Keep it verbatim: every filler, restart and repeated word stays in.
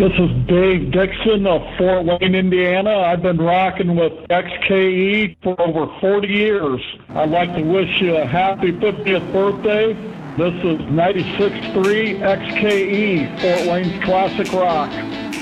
This is Dave Dixon of Fort Wayne, Indiana. I've been rocking with X K E for over forty years. I'd like to wish you a happy fiftieth birthday. This is ninety-six point three X K E, Fort Wayne's Classic Rock.